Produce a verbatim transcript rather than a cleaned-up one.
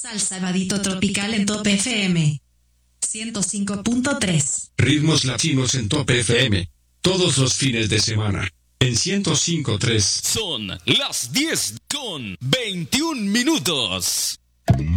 Sabadito Tropical en Top F M ciento cinco punto tres. Ritmos latinos en Top F M. Todos los fines de semana. En ciento cinco punto tres. Son las diez con veintiún minutos.